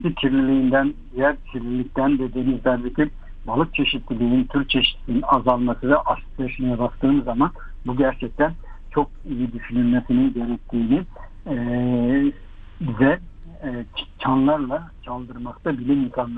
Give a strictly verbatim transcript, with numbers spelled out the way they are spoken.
su kirliliğinden, yer kirlilikten de denizlerdeki balık çeşitliliğinin, tür çeşitliliğinin azalması ve asitleşmeye baktığımız zaman bu gerçekten çok iyi düşünülmesinin gerektiğini e, bize e, çanlarla çaldırmakta bilim insanları.